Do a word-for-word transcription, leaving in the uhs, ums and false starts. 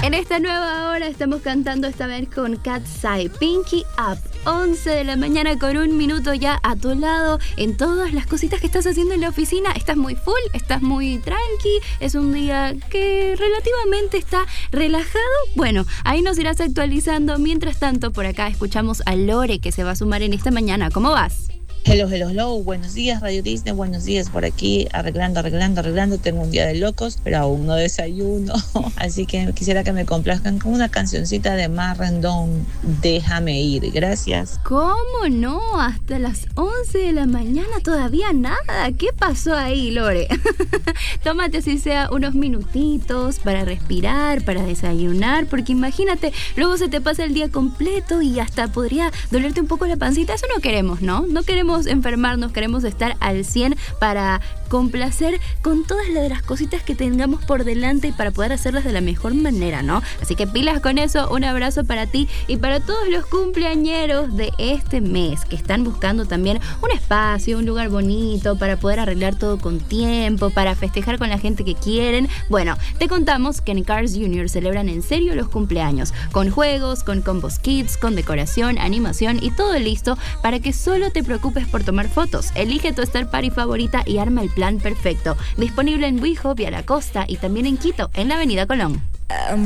En esta nueva hora estamos cantando esta vez con Katseye, Pinky Up. once de la mañana con un minuto ya a tu lado en todas las cositas que estás haciendo en la oficina. Estás muy full, estás muy tranqui, es un día que relativamente está relajado. Bueno, ahí nos irás actualizando. Mientras tanto, por acá escuchamos a Lore que se va a sumar en esta mañana. ¿Cómo vas? Hello, hello, hello, buenos días Radio Disney, buenos días por aquí, arreglando, arreglando, arreglando, tengo un día de locos, pero aún no desayuno, así que quisiera que me complazcan con una cancioncita de Mar Rendón, Déjame Ir, gracias. ¿Cómo no? Hasta las once de la mañana todavía nada, ¿qué pasó ahí, Lore? Tómate así sea unos minutitos para respirar, para desayunar, porque imagínate, luego se te pasa el día completo y hasta podría dolerte un poco la pancita, eso no queremos, ¿no? No queremos enfermarnos, queremos estar al cien para complacer con todas las cositas que tengamos por delante y para poder hacerlas de la mejor manera, ¿no? Así que pilas con eso, un abrazo para ti y para todos los cumpleañeros de este mes que están buscando también un espacio, un lugar bonito para poder arreglar todo con tiempo, para festejar con la gente que quieren. Bueno, te contamos que en Cars Junior celebran en serio los cumpleaños, con juegos, con combos kids, con decoración, animación y todo listo para que solo te preocupes por tomar fotos. Elige tu Star Party favorita y arma el plan perfecto. Disponible en WeHo, Vía La Costa y también en Quito, en la Avenida Colón.